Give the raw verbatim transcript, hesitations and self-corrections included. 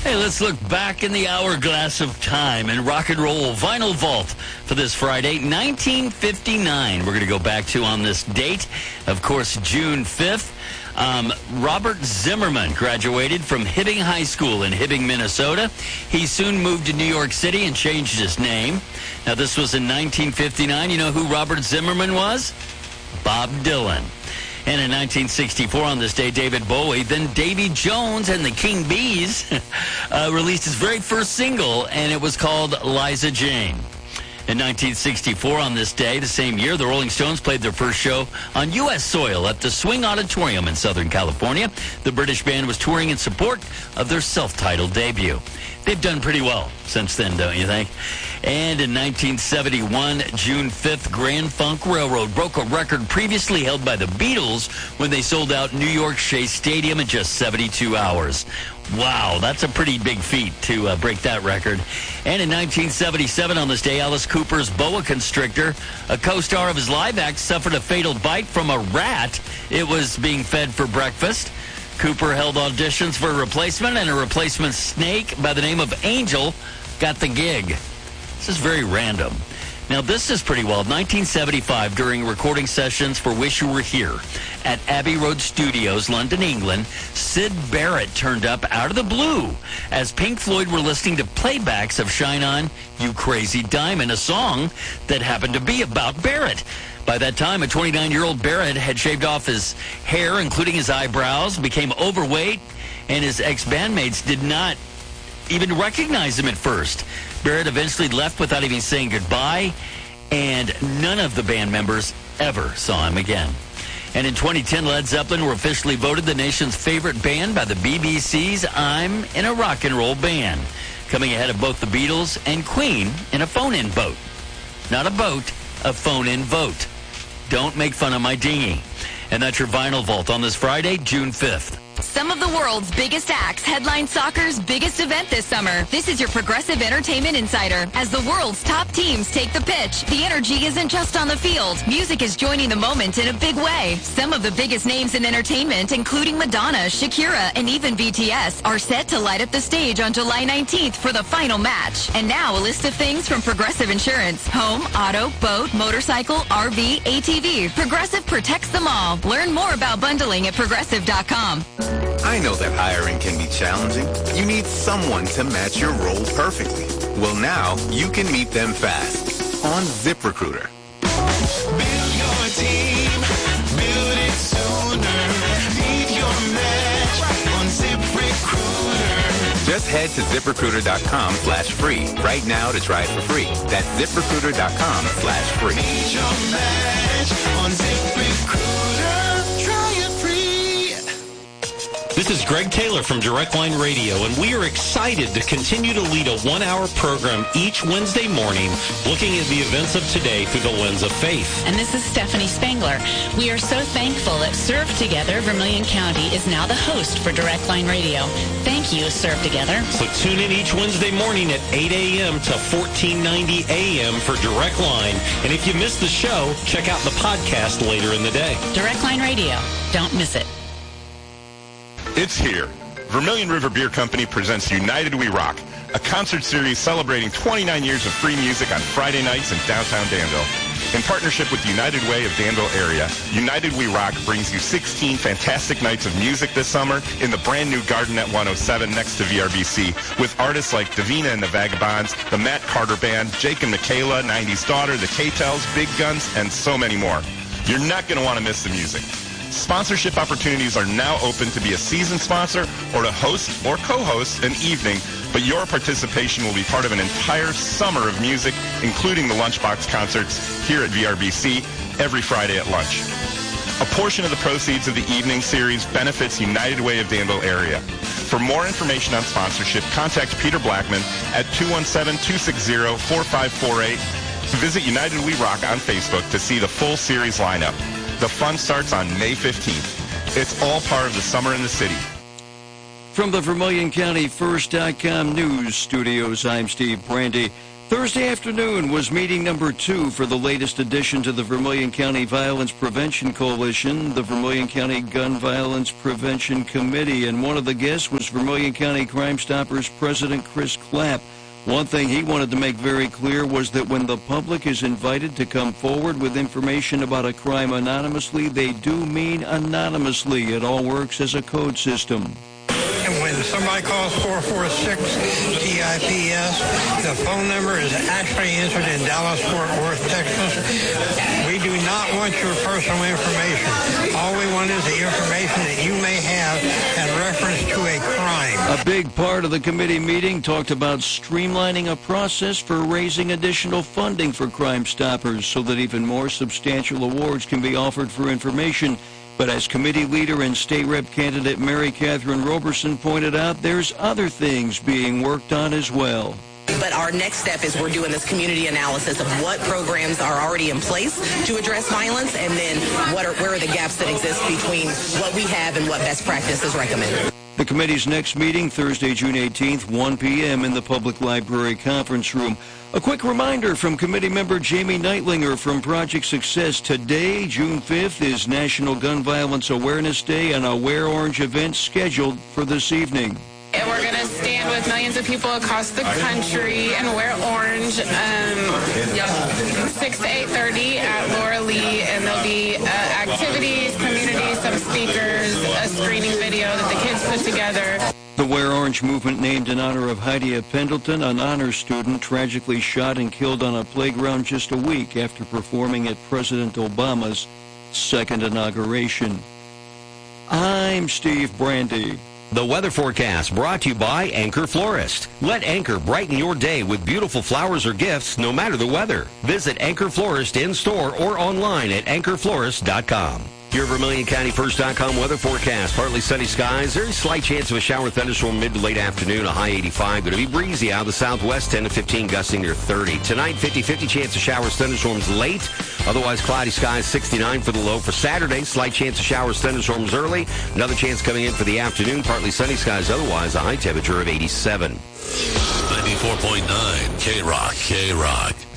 Hey, let's look back in the hourglass of time and rock and roll vinyl vault for this Friday, nineteen fifty-nine. We're going to go back to on this date, of course, June fifth. Um, Robert Zimmerman graduated from Hibbing High School in Hibbing, Minnesota. He soon moved to New York City and changed his name. Now, this was in nineteen fifty-nine. You know who Robert Zimmerman was? Bob Dylan. And in nineteen sixty-four, on this day, David Bowie, then Davy Jones and the King Bees, uh, released his very first single, and it was called Liza Jane. In nineteen sixty-four, on this day, the same year, the Rolling Stones played their first show on U S soil at the Swing Auditorium in Southern California. The British band was touring in support of their self-titled debut. They've done pretty well since then, don't you think? And in nineteen seventy-one, June fifth, Grand Funk Railroad broke a record previously held by the Beatles when they sold out New York Shea Stadium in just seventy-two hours. Wow, that's a pretty big feat to uh, break that record. And in nineteen seventy-seven, on this day, Alice Cooper's boa constrictor, a co-star of his live act, suffered a fatal bite from a rat it was being fed for breakfast. Cooper held auditions for a replacement, and a replacement snake by the name of Angel got the gig. This is very random. Now, this is pretty wild. nineteen seventy-five, during recording sessions for Wish You Were Here at Abbey Road Studios, London, England, Syd Barrett turned up out of the blue as Pink Floyd were listening to playbacks of Shine On, You Crazy Diamond, a song that happened to be about Barrett. By that time, a twenty-nine-year-old Barrett had shaved off his hair, including his eyebrows, became overweight, and his ex-bandmates did not even recognize him at first. Barrett eventually left without even saying goodbye, and none of the band members ever saw him again. And in twenty ten, Led Zeppelin were officially voted the nation's favorite band by the B B C's I'm in a Rock and Roll Band, coming ahead of both the Beatles and Queen in a phone-in vote. Not a boat, a phone-in vote. Don't make fun of my dinghy. And that's your Vinyl Vault on this Friday, June fifth. Some of the world's biggest acts headline soccer's biggest event this summer. This is your Progressive Entertainment Insider. As the world's top teams take the pitch, the energy isn't just on the field. Music is joining the moment in a big way. Some of the biggest names in entertainment, including Madonna, Shakira, and even B T S, are set to light up the stage on July nineteenth for the final match. And now a list of things from Progressive Insurance. Home, auto, boat, motorcycle, R V, A T V. Progressive protects them all. Learn more about bundling at progressive dot com. I know that hiring can be challenging. You need someone to match your role perfectly. Well, now you can meet them fast on ZipRecruiter. Build your team, build it sooner. Need your match on ZipRecruiter. Just head to ZipRecruiter.com slash free right now to try it for free. That's ZipRecruiter.com slash free. Need your match on ZipRecruiter. Try it free. This is Greg Taylor from Direct Line Radio, and we are excited to continue to lead a one-hour program each Wednesday morning looking at the events of today through the lens of faith. And this is Stephanie Spangler. We are so thankful that Serve Together Vermilion County is now the host for Direct Line Radio. Thank you, Serve Together. So tune in each Wednesday morning at eight a.m. to fourteen ninety a.m. for Direct Line. And if you missed the show, check out the podcast later in the day. Direct Line Radio. Don't miss it. It's here. Vermilion River Beer Company presents United We Rock, a concert series celebrating twenty-nine years of free music on Friday nights in downtown Danville. In partnership with United Way of Danville area, United We Rock brings you sixteen fantastic nights of music this summer in the brand new Garden at one oh seven next to V R B C with artists like Davina and the Vagabonds, the Matt Carter Band, Jake and Michaela, nineties Daughter, the K-Tels, Big Guns, and so many more. You're not going to want to miss the music. Sponsorship opportunities are now open to be a season sponsor or to host or co-host an evening, but your participation will be part of an entire summer of music, including the Lunchbox concerts here at V R B C every Friday at lunch. A portion of the proceeds of the evening series benefits United Way of Danville area. For more information on sponsorship, contact Peter Blackman at two one seven, two six zero, four five four eight. Visit United We Rock on Facebook to see the full series lineup. The fun starts on May fifteenth. It's all part of the summer in the city. From the Vermilion County First dot com News Studios, I'm Steve Brandy. Thursday afternoon was meeting number two for the latest addition to the Vermilion County Violence Prevention Coalition, the Vermilion County Gun Violence Prevention Committee, and one of the guests was Vermilion County Crime Stoppers President Chris Clapp. One thing he wanted to make very clear was that when the public is invited to come forward with information about a crime anonymously, they do mean anonymously. It all works as a code system. And when somebody calls four four six T I P S, the phone number is actually answered in Dallas, Fort Worth, Texas. We do not want your personal information. All we want is the information that you may have in reference to a crime. A big part of the committee meeting talked about streamlining a process for raising additional funding for Crime Stoppers so that even more substantial awards can be offered for information. But as committee leader and state rep candidate Mary Catherine Roberson pointed out, there's other things being worked on as well. But our next step is we're doing this community analysis of what programs are already in place to address violence, and then what are, where are the gaps that exist between what we have and what best practice is recommended. The committee's next meeting, Thursday, June eighteenth, one p.m. in the Public Library Conference Room. A quick reminder from committee member Jamie Neitlinger from Project Success. Today, June fifth, is National Gun Violence Awareness Day, and a Wear Orange event scheduled for this evening. And we're going to stand with millions of people across the country and wear orange um, six to eight thirty at Laura Lee. And there'll be uh, activities, community, some speakers, a screening video that the kids put together. The Wear Orange movement named in honor of Heidi Pendleton, an honor student tragically shot and killed on a playground just a week after performing at President Obama's second inauguration. I'm Steve Brandy. The weather forecast brought to you by Anchor Florist. Let Anchor brighten your day with beautiful flowers or gifts no matter the weather. Visit Anchor Florist in-store or online at anchor florist dot com. Your Vermilion County First dot com weather forecast. Partly sunny skies. Very slight chance of a shower thunderstorm mid to late afternoon. A high eighty-five. Going to be breezy out of the southwest. ten to fifteen gusting near thirty. Tonight, fifty-fifty chance of showers, thunderstorms late. Otherwise, cloudy skies. sixty-nine for the low. For Saturday, slight chance of showers, thunderstorms early. Another chance coming in for the afternoon. Partly sunny skies. Otherwise, a high temperature of eighty-seven. ninety-four point nine K-Rock. K-Rock.